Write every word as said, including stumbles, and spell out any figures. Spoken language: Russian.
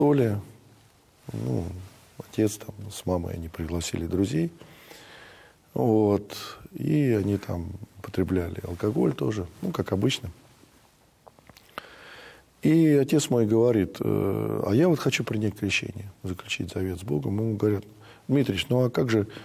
Оля, ну, отец там с мамой, они пригласили друзей. Вот. И они там употребляли алкоголь тоже, ну, как обычно. И отец мой говорит, а я вот хочу принять крещение, заключить завет с Богом. Ему говорят, Дмитрич, ну а как же